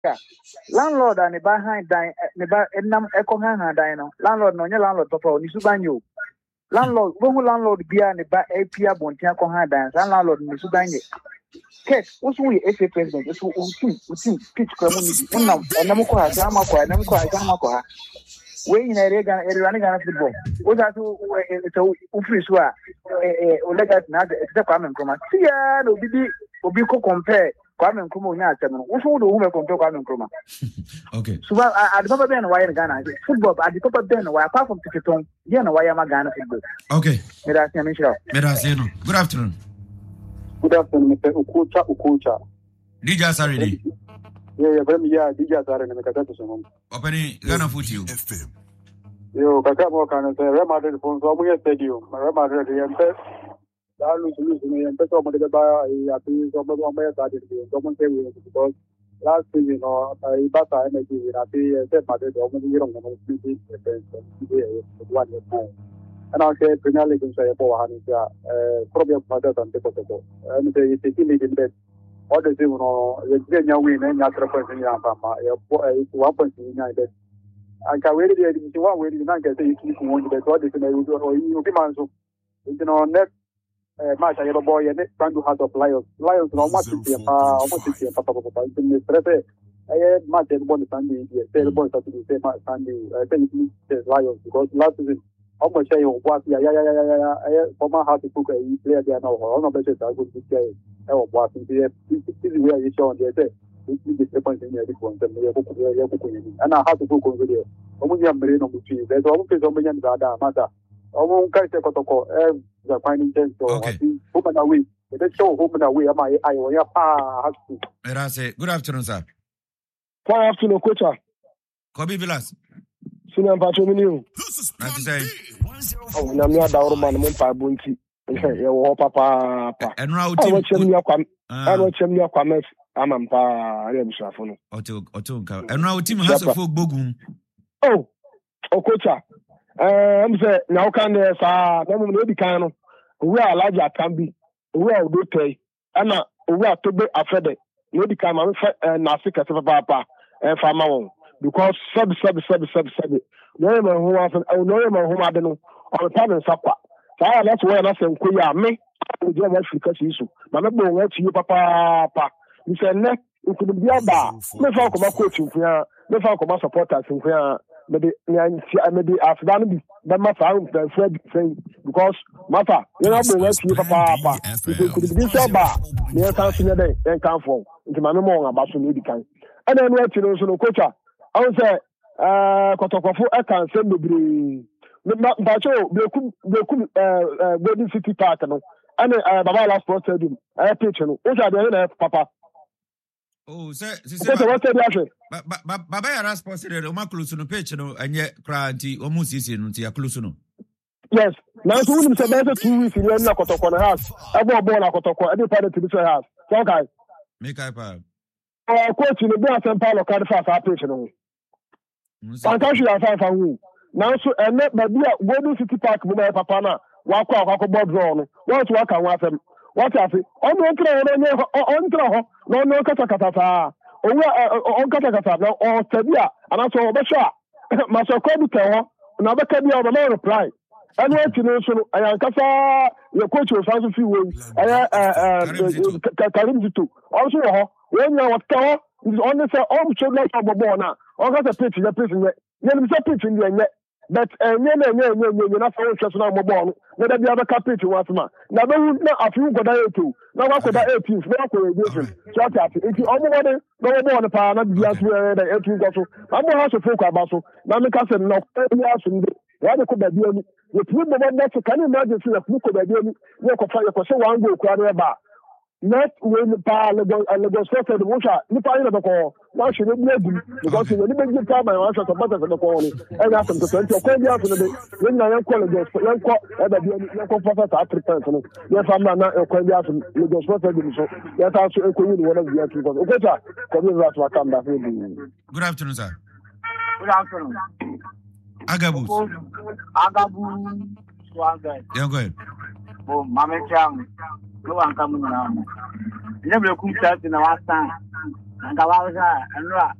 landlord and the behind dine neba enam ekohanga dine no landlord no nya landlord papa oni subanyo landlord wo landlord bia neba apia bontia kohanga dine landlord ni subanye kes usu we SA president usu utim pitch kramu ni unam enam ko ha sama ko enam ko ha sama ko ha we in area Gana football o da to free so a o lega na e Kwame Nkrumah tia no obi ko compare Kwame Nkrumah nya atem no wo do who compare Kwame Nkrumah. Okay, so at the papa ben why in Ghana football at the papa ben why apart from ticketon there no why am Ghana football. Okay, Medasi no. Good afternoon. Good afternoon, Mr. Ukucha. DJ Asari. Yeah, DJ Asari na mekata somo. Openi Ghana Football. Yo, kaka mo kana se Real Madrid phone so mo stadium. Real Madrid yempe. Da lu yempe so mo de ba ya pi so mo mo ya stadium. So mo se we because last season no Ibaka energy na pi se Madrid o mo ni ro mo ni ti one year. And I say Premier League in say po han ya problem Madrid and ko ko. And say it is in bed. All the team no ye nya win nya 3 points nya papa. Ya 1 point nya bed. I can wait there. If you want, wait. You can't get it. You can want to get what they say. You be man so. You know, next match I have a boy and next time to Heart of Lions. Lions no much to see. Almost to see. Papa. You can stress. I had match everybody Sunday. The boys have to do same match Sunday. I think it's Lions because last season how much I was yeah. For my heart to cook a player there now. All of us are good to say. I was watching the. This is where you show on the. This point in the difference and I have to go with you. Omunya Marino Muchi, there's always a million data matter. I won't catch a protocol as the finding chance or woman away. Let's show woman away. Am I have to. Merase, good afternoon, sir. Good afternoon, coach. Kobe Villas. Senior Patrimonial. Nice to say. Oh, Namia Dauerman, Mumpa Bunti. Your papa. And now, I watch him your comments. Amampa Remshafono. Otunka. And now team has a folk bogum. Oh, coach. I'm saying now can there's no kind we are larger can be we are good pay. And we are to be afraid. No become Nasika Papa and Farmer because sub. No man who has no man who I don't know or a pattern supper. So that's why I say, me. We do Africa issue. My member went to you, Papa. You say, next, it could be a bar. Never come a coach in here, never come a supporters in here. Maybe after that, but my father said, because Mata, you know, we went to you, Papa. If you could be a bar, near Council Day, then come for into my memory about some medical. And then went to the coach. I would say, Kotokofu, I can send the but they could Golden City Park and Baba last sports stadium. I pitch and what are the Papa? Oh, sir, Baba last sports stadium, Maculusuno pitch and yet cranty almost easy into Yaculusuno. Yes, now 2 weeks in the Kotoko house. I bought Kotoko, every part of the house. Okay. Make up. Coach in the Boston and Paulo Carfas are pitching. Fantastic, I found now, so and let my dear Golden City Park, my papa, walk board drawn. What work I want them? What I say? On no Katakata, on Katakata, or Tabia, and I saw Basha, Master Kobuka, another Kabia of a reply. And what you know, so I am Kasa, your coach was also few Karim also, when you what tower is only say, oh, should like a bona, or got a pitch in the prison. Then it's a pitch in the but you're not so interested in mobile. Let the other captain once more. Now, a few got there too. Now, I could 18th, no correlation. Shut up. If you only want to know more on the power, not the answer, the 18th got so. I'm going to have to focus about so. Now, the cousin, no, rather could be doing the two the one that can imagine that you could be doing. You could find a person one go crowd bar. Not when the power Lagos State the Musha, you find the call. Why should it be because you really make the time I answer to better than the call and ask them to send your call out in the day. When I call Lagos, young professor African. Yes, I'm not a call out in Lagos State. Yes, also a queen one of the people. Okay, sir. Come here, that's what come back. Good afternoon, sir. Good afternoon. Agabu. Yeah, go ahead. Oh, Mama Chang. No one coming now. Never could start in our stand. anka wa sa enra